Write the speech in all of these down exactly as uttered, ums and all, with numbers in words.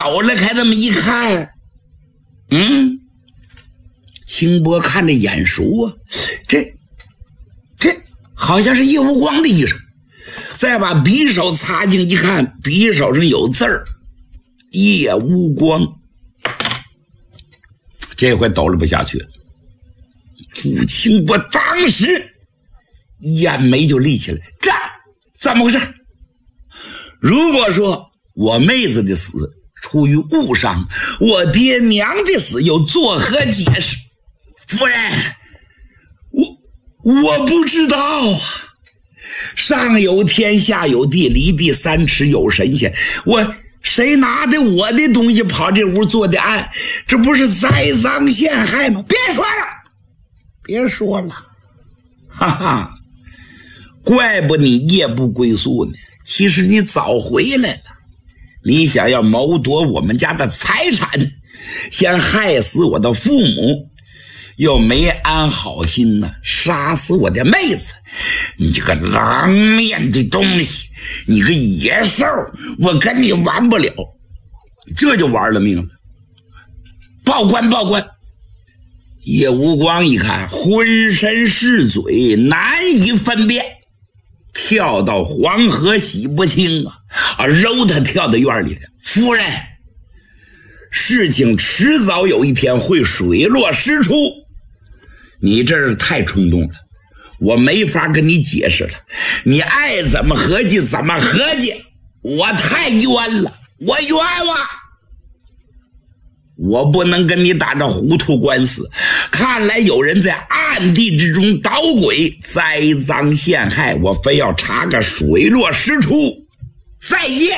倒了开那么一看，嗯，清波看着眼熟啊，这这好像是叶无光的衣裳。再把匕首擦净一看，匕首上有字儿，叶无光。这回抖了不下去了。傅清波当时眼眉就立起来，这怎么回事？如果说我妹子的死出于误伤，我爹娘的死又作何解释？夫人，我我不知道啊。上有天下有地，离壁三尺有神仙。我谁拿的我的东西跑这屋做的案？这不是栽赃陷害吗？别说了，别说了，哈哈！怪不你夜不归宿呢。其实你早回来了，你想要谋夺我们家的财产，先害死我的父母，又没安好心呢，杀死我的妹子。你个狼面的东西，你个野兽，我跟你玩不了，这就玩了命了。报官报官！叶无光一看浑身是嘴，难以分辨，跳到黄河洗不清啊！啊，揉他跳到院里了。夫人，事情迟早有一天会水落石出，你这是太冲动了，我没法跟你解释了，你爱怎么合计怎么合计，我太冤了，我冤枉，我不能跟你打这糊涂官司。看来有人在暗地之中捣鬼，栽赃陷害，我非要查个水落石出。再见！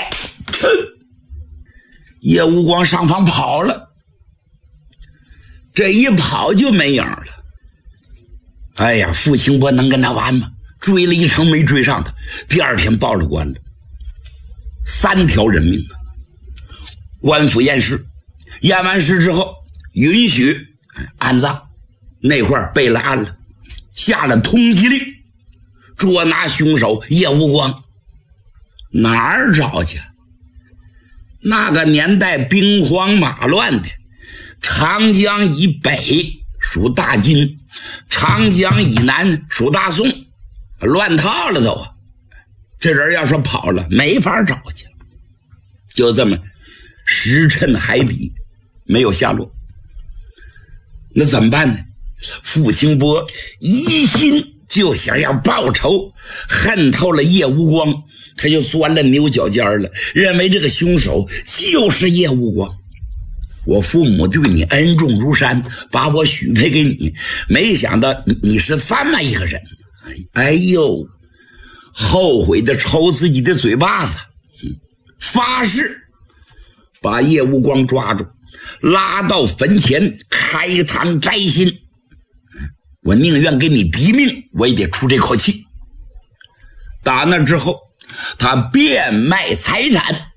叶无光上房跑了，这一跑就没影了。哎呀，傅清波能跟他玩吗？追了一程没追上他，第二天报了官了，三条人命啊！官府验尸，验完尸之后允许安葬，那会儿备了案了，下了通缉令，捉拿凶手叶无光。哪儿找去？那个年代兵荒马乱的，长江以北属大金，长江以南属大宋，乱套了都啊！这人要说跑了，没法找去，就这么石沉海底，没有下落。那怎么办呢？傅清波一心就想要报仇，恨透了叶无光，他就钻了牛角尖了，认为这个凶手就是叶无光。我父母对你恩重如山，把我许配给你，没想到你是这么一个人。哎呦，后悔的抽自己的嘴巴子，发誓把叶无光抓住，拉到坟前开膛摘心，我宁愿给你毙命，我也得出这口气。打那之后，他变卖财产，